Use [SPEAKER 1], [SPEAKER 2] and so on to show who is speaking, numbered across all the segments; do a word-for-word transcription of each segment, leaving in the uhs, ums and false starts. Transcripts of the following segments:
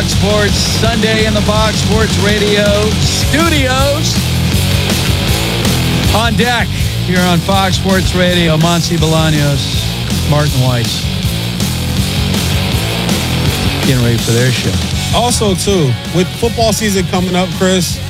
[SPEAKER 1] Fox Sports Sunday in the Fox Sports Radio studios. On deck here on Fox Sports Radio, Monty Bolaños, Martin Weiss. Getting ready for their show.
[SPEAKER 2] Also, too, with football season coming up, Chris,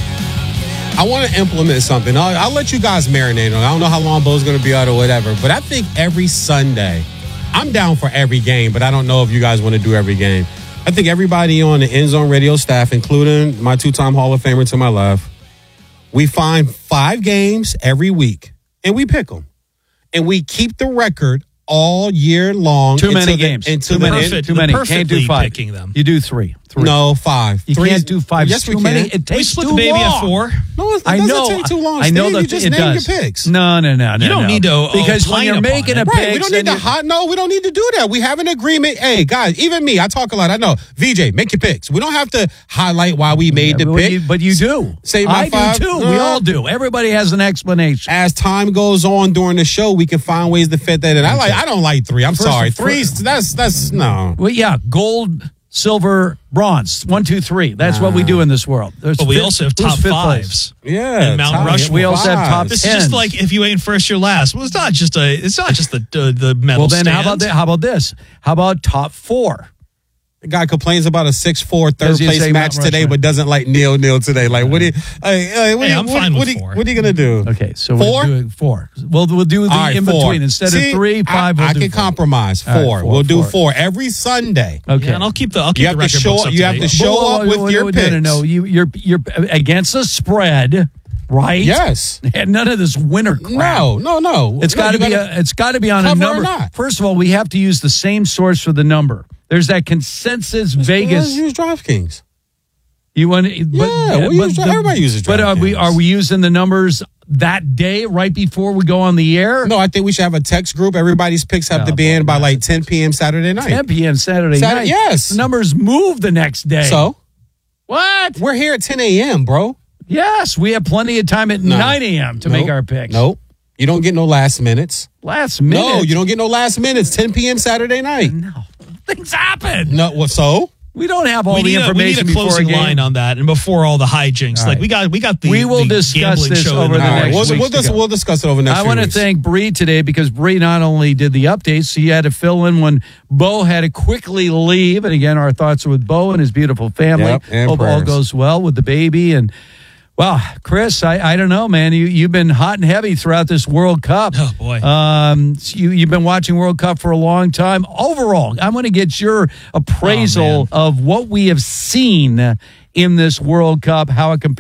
[SPEAKER 2] I want to implement something. I'll, I'll let you guys marinate on it. I don't know how long Bo's going to be out or whatever, but I think every Sunday, I'm down for every game, but I don't know if you guys want to do every game. I think everybody on the End Zone Radio staff, including my two-time Hall of Famer to my left, we find five games every week, and we pick them. And we keep the record all year long.
[SPEAKER 1] Too many
[SPEAKER 2] the,
[SPEAKER 1] games.
[SPEAKER 2] Until
[SPEAKER 1] too
[SPEAKER 2] the,
[SPEAKER 1] many.
[SPEAKER 2] Perfect,
[SPEAKER 1] too many. Can't do five.
[SPEAKER 3] Picking them.
[SPEAKER 1] You do three. Three.
[SPEAKER 2] No, five.
[SPEAKER 1] You
[SPEAKER 2] Three
[SPEAKER 1] can't
[SPEAKER 2] is,
[SPEAKER 1] do five.
[SPEAKER 2] Yes,
[SPEAKER 1] too
[SPEAKER 2] we
[SPEAKER 1] many.
[SPEAKER 2] can.
[SPEAKER 1] It takes
[SPEAKER 3] we split
[SPEAKER 1] too
[SPEAKER 3] the baby
[SPEAKER 1] long.
[SPEAKER 3] at four.
[SPEAKER 2] No, it
[SPEAKER 1] I
[SPEAKER 2] doesn't
[SPEAKER 1] know.
[SPEAKER 2] take too long.
[SPEAKER 1] I know
[SPEAKER 2] Steve.
[SPEAKER 1] that
[SPEAKER 2] You just
[SPEAKER 1] it
[SPEAKER 2] name
[SPEAKER 1] does.
[SPEAKER 2] your picks.
[SPEAKER 1] No, no, no, no.
[SPEAKER 3] You don't
[SPEAKER 1] no.
[SPEAKER 3] need to
[SPEAKER 1] because when you're
[SPEAKER 3] opine
[SPEAKER 1] making a
[SPEAKER 3] upon
[SPEAKER 1] pick,
[SPEAKER 2] Right, we don't need to hot. No, we don't need to do that. We have an agreement. Hey, guys, even me, I talk a lot. I know. V J, make your picks. We don't have to highlight why we made
[SPEAKER 1] yeah,
[SPEAKER 2] the
[SPEAKER 1] but
[SPEAKER 2] pick.
[SPEAKER 1] You, but you do.
[SPEAKER 2] Say my
[SPEAKER 1] I
[SPEAKER 2] five.
[SPEAKER 1] do too.
[SPEAKER 2] No.
[SPEAKER 1] We all do. Everybody has an explanation.
[SPEAKER 2] As time goes on during the show, we can find ways to fit that in. I like. I don't like three. I'm
[SPEAKER 1] First-
[SPEAKER 2] sorry.
[SPEAKER 1] first-
[SPEAKER 2] Three's. That's that's no.
[SPEAKER 1] Well, yeah, gold, silver, bronze. One, two, three. That's what we do in this world. There's
[SPEAKER 3] But we
[SPEAKER 1] fifth-
[SPEAKER 3] also have
[SPEAKER 1] who's
[SPEAKER 3] top
[SPEAKER 1] fifth
[SPEAKER 3] fives.
[SPEAKER 1] place?
[SPEAKER 2] Yeah.
[SPEAKER 3] And Mount
[SPEAKER 2] top
[SPEAKER 3] Rushmore.
[SPEAKER 1] We also have top
[SPEAKER 3] This
[SPEAKER 1] tens.
[SPEAKER 3] is just like if you ain't first, you're last. Well, it's not just a. It's not just the the, the medal
[SPEAKER 1] Well, then
[SPEAKER 3] stand.
[SPEAKER 1] how about that? How about this? How about top four?
[SPEAKER 2] The guy complains about a six four third
[SPEAKER 1] Does he
[SPEAKER 2] place
[SPEAKER 1] say
[SPEAKER 2] match
[SPEAKER 1] Mount
[SPEAKER 2] today,
[SPEAKER 1] Rushmore?
[SPEAKER 2] but doesn't like nil nil today. Like, what do you? Hey, hey, what
[SPEAKER 3] Hey,
[SPEAKER 2] do you-
[SPEAKER 3] I'm
[SPEAKER 2] what,
[SPEAKER 3] fine
[SPEAKER 2] what,
[SPEAKER 3] with
[SPEAKER 2] do you-
[SPEAKER 3] four.
[SPEAKER 2] what are you gonna do?
[SPEAKER 1] Okay, so
[SPEAKER 2] Four?
[SPEAKER 1] we're doing four. We'll we'll do the
[SPEAKER 2] All right,
[SPEAKER 1] in
[SPEAKER 2] four.
[SPEAKER 1] between instead
[SPEAKER 2] See,
[SPEAKER 1] of three, five.
[SPEAKER 2] I,
[SPEAKER 1] We'll
[SPEAKER 2] I
[SPEAKER 1] do
[SPEAKER 2] can
[SPEAKER 1] four.
[SPEAKER 2] compromise. Four.
[SPEAKER 1] All right, four,
[SPEAKER 2] We'll do
[SPEAKER 1] four.
[SPEAKER 2] four every Sunday.
[SPEAKER 1] Okay,
[SPEAKER 3] Yeah, and I'll keep the. I'll keep
[SPEAKER 2] You have
[SPEAKER 3] the
[SPEAKER 2] to
[SPEAKER 3] record
[SPEAKER 2] show-
[SPEAKER 3] books up
[SPEAKER 2] you
[SPEAKER 3] to
[SPEAKER 2] have
[SPEAKER 3] date.
[SPEAKER 2] to show
[SPEAKER 1] Whoa, whoa,
[SPEAKER 2] up
[SPEAKER 1] whoa,
[SPEAKER 2] with
[SPEAKER 1] whoa,
[SPEAKER 2] your
[SPEAKER 1] whoa, No, no, no.
[SPEAKER 2] picks.
[SPEAKER 1] You, you're you're against the spread, right?
[SPEAKER 2] Yes.
[SPEAKER 1] And none of this winter crap.
[SPEAKER 2] No, no, no.
[SPEAKER 1] It's
[SPEAKER 2] No,
[SPEAKER 1] got to
[SPEAKER 2] you
[SPEAKER 1] be
[SPEAKER 2] gotta-
[SPEAKER 1] a, it's got to be on a
[SPEAKER 2] cover or
[SPEAKER 1] number.
[SPEAKER 2] not.
[SPEAKER 1] First of all, we have to use the same source for the number. There's that consensus Vegas.
[SPEAKER 2] Let's use DraftKings.
[SPEAKER 1] You want? But,
[SPEAKER 2] Yeah, we use Dra- everybody uses
[SPEAKER 1] But are we
[SPEAKER 2] DraftKings.
[SPEAKER 1] are we using the numbers that day right before we go on the air?
[SPEAKER 2] No, I think we should have a text group. Everybody's picks have
[SPEAKER 1] Oh,
[SPEAKER 2] to be
[SPEAKER 1] boy,
[SPEAKER 2] in by
[SPEAKER 1] no.
[SPEAKER 2] like ten p.m. Saturday night.
[SPEAKER 1] ten p.m. Saturday
[SPEAKER 2] Saturday-
[SPEAKER 1] night.
[SPEAKER 2] yes.
[SPEAKER 1] The numbers move the next day.
[SPEAKER 2] So
[SPEAKER 1] what?
[SPEAKER 2] we're here at ten a.m., bro.
[SPEAKER 1] Yes, we have plenty of time at
[SPEAKER 2] No.
[SPEAKER 1] nine a.m. to
[SPEAKER 2] Nope.
[SPEAKER 1] make our picks.
[SPEAKER 2] Nope. You don't get no last minutes.
[SPEAKER 1] Last minute.
[SPEAKER 2] No, you don't get no last minutes. ten p.m. Saturday night.
[SPEAKER 1] No, things happen.
[SPEAKER 2] No, what? So
[SPEAKER 1] We don't have all
[SPEAKER 3] we
[SPEAKER 1] the
[SPEAKER 3] need, a, we
[SPEAKER 1] information
[SPEAKER 3] need a
[SPEAKER 1] before a
[SPEAKER 3] closing
[SPEAKER 1] game.
[SPEAKER 3] line on that, and before all the hijinks.
[SPEAKER 1] All
[SPEAKER 3] Like
[SPEAKER 1] right.
[SPEAKER 3] we got, we got the.
[SPEAKER 1] We will
[SPEAKER 3] the
[SPEAKER 1] discuss
[SPEAKER 3] gambling
[SPEAKER 1] this
[SPEAKER 3] show
[SPEAKER 1] over
[SPEAKER 3] in
[SPEAKER 1] the
[SPEAKER 2] all right,
[SPEAKER 1] next
[SPEAKER 2] we'll,
[SPEAKER 1] weeks
[SPEAKER 2] we'll,
[SPEAKER 1] to
[SPEAKER 2] dis-
[SPEAKER 1] go.
[SPEAKER 2] we'll discuss it over the next.
[SPEAKER 1] I
[SPEAKER 2] few
[SPEAKER 1] want to
[SPEAKER 2] weeks.
[SPEAKER 1] thank Bree today because Bree not only did the updates, she had to fill in when Bo had to quickly leave. And again, our thoughts are with Bo and his beautiful family.
[SPEAKER 2] Yep, and
[SPEAKER 1] Hope all
[SPEAKER 2] prayers.
[SPEAKER 1] goes well with the baby. And well, Chris, I, I don't know, man. You you've been hot and heavy throughout this World Cup.
[SPEAKER 3] Oh boy.
[SPEAKER 1] Um, you you've been watching World Cup for a long time. Overall, I want to get your appraisal
[SPEAKER 3] Oh, man.
[SPEAKER 1] of what we have seen in this World Cup, how it compares.